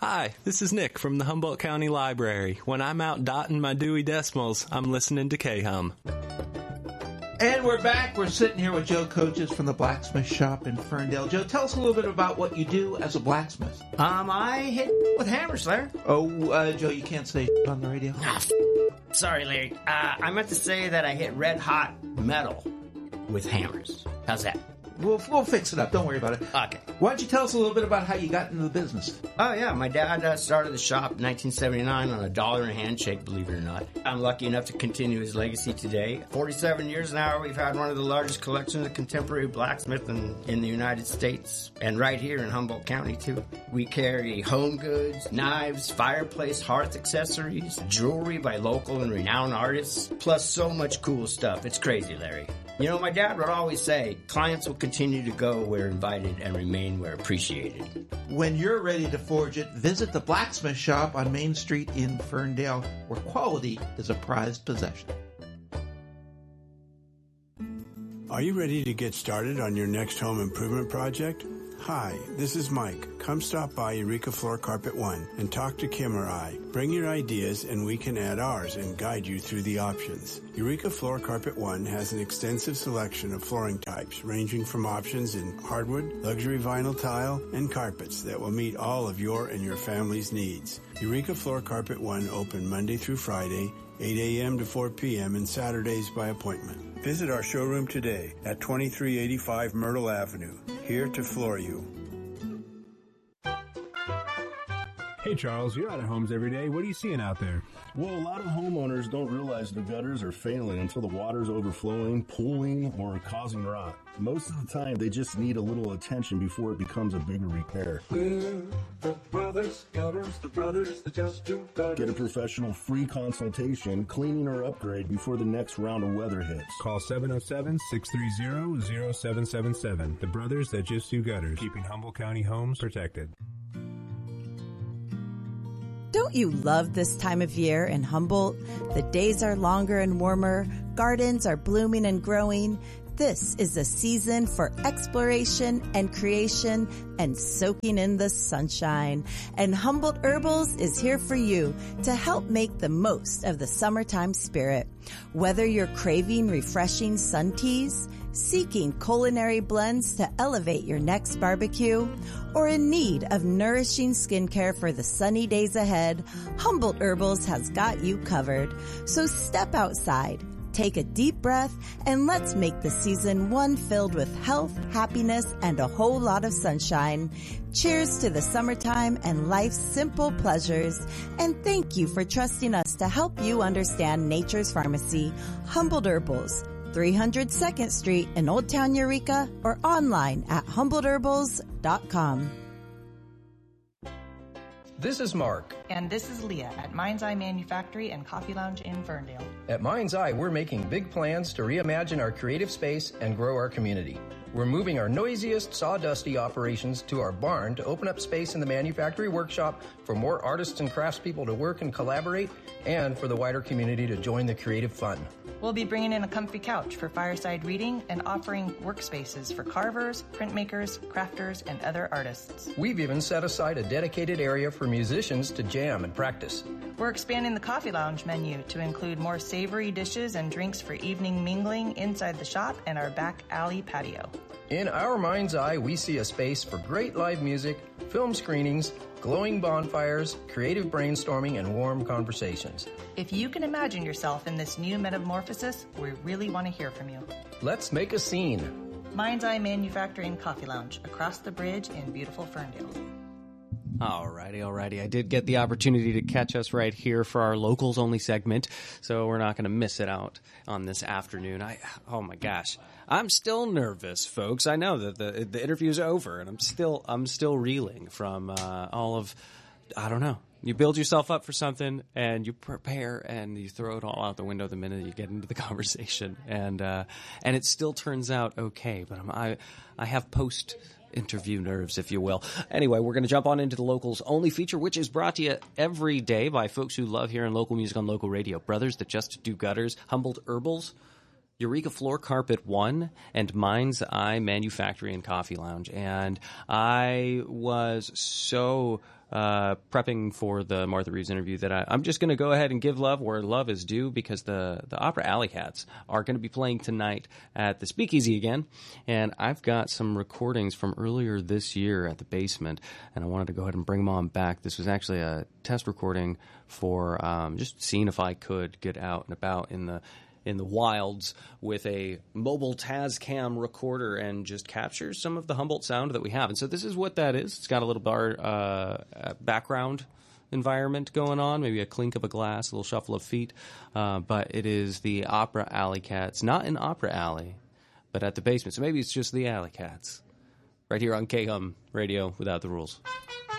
Hi, this is Nick from the Humboldt County Library. When I'm out dotting my Dewey Decimals, I'm listening to K-Hum. And we're back. We're sitting here with Joe Coaches from the blacksmith shop in Ferndale. Joe, tell us a little bit about what you do as a blacksmith. I hit with hammers, Larry. Oh, Joe, you can't say on the radio. Sorry, Larry. I meant to say that I hit red hot metal with hammers. How's that? We'll fix it up. Don't worry about it. Okay. Why don't you tell us a little bit about how you got into the business? Oh, yeah. My dad started the shop in 1979 on $1 and a handshake, believe it or not. I'm lucky enough to continue his legacy today. 47 years now, we've had one of the largest collections of contemporary blacksmith in the United States, and right here in Humboldt County, too. We carry home goods, knives, fireplace, hearth accessories, jewelry by local and renowned artists, plus so much cool stuff. It's crazy, Larry. You know, my dad would always say, clients will continue to go where invited and remain where appreciated. When you're ready to forge it, visit the blacksmith shop on Main Street in Ferndale, where quality is a prized possession. Are you ready to get started on your next home improvement project? Hi, this is Mike. Come stop by Eureka Floor Carpet One and talk to Kim or I. Bring your ideas and we can add ours and guide you through the options. Eureka Floor Carpet One has an extensive selection of flooring types ranging from options in hardwood, luxury vinyl tile, and carpets that will meet all of your and your family's needs. Eureka Floor Carpet One open Monday through Friday, 8 a.m. to 4 p.m. and Saturdays by appointment. Visit our showroom today at 2385 Myrtle Avenue. Here to floor you. Hey Charles, you're out at homes every day. What are you seeing out there? Well, a lot of homeowners don't realize the gutters are failing until the water's overflowing, pooling, or causing rot. Most of the time, they just need a little attention before it becomes a bigger repair. We're the brothers that just do gutters. Get a professional free consultation, cleaning or upgrade before the next round of weather hits. Call 707-630-0777. The Brothers That Just Do Gutters, keeping Humboldt County homes protected. Don't you love this time of year in Humboldt? The days are longer and warmer, gardens are blooming and growing. This is a season for exploration and creation and soaking in the sunshine. And Humboldt Herbals is here for you to help make the most of the summertime spirit. Whether you're craving refreshing sun teas, seeking culinary blends to elevate your next barbecue, or in need of nourishing skincare for the sunny days ahead, Humboldt Herbals has got you covered. So step outside, take a deep breath, and let's make the season one filled with health, happiness, and a whole lot of sunshine. Cheers to the summertime and life's simple pleasures. And thank you for trusting us to help you understand nature's pharmacy, Humboldt Herbals. 300 2nd Street in Old Town Eureka, or online at HumboldtHerbals.com. This is Mark. And this is Leah at Mind's Eye Manufactory and Coffee Lounge in Ferndale. At Mind's Eye, we're making big plans to reimagine our creative space and grow our community. We're moving our noisiest, sawdusty operations to our barn to open up space in the manufactory workshop for more artists and craftspeople to work and collaborate, and for the wider community to join the creative fun. We'll be bringing in a comfy couch for fireside reading and offering workspaces for carvers, printmakers, crafters, and other artists. We've even set aside a dedicated area for musicians to jam and practice. We're expanding the Coffee Lounge menu to include more savory dishes and drinks for evening mingling inside the shop and our back alley patio. In our Mind's Eye, we see a space for great live music, film screenings, glowing bonfires, creative brainstorming, and warm conversations. If you can imagine yourself in this new metamorphosis, we really want to hear from you. Let's make a scene. Mind's Eye Manufacturing Coffee Lounge, across the bridge in beautiful Ferndale. Alrighty. I did get the opportunity to catch us right here for our locals only segment, so we're not going to miss it out on this afternoon. Oh my gosh, I'm still nervous, folks. I know that the interview's over, and I'm still reeling from all of, I don't know. You build yourself up for something, and you prepare, and you throw it all out the window the minute you get into the conversation, and it still turns out okay. But I have post-interview nerves, if you will. Anyway, we're going to jump on into the locals only feature, which is brought to you every day by folks who love hearing local music on local radio. Brothers That Just Do Gutters, Humboldt Herbals, Eureka Floor Carpet One, and Mind's Eye Manufacturing and Coffee Lounge. And I was so prepping for the Martha Reeves interview that I'm just going to go ahead and give love where love is due, because the Opera Alley Cats are going to be playing tonight at the Speakeasy again. And I've got some recordings from earlier this year at the basement, and I wanted to go ahead and bring them on back. This was actually a test recording for just seeing if I could get out and about in the wilds with a mobile Tascam recorder and just capture some of the Humboldt sound that we have. And so this is what that is. It's got a little bar background environment going on, maybe a clink of a glass, a little shuffle of feet. But it is the Opera Alley Cats, not in Opera Alley, but at the basement. So maybe it's just the Alley Cats right here on KHUM Radio Without the Rules.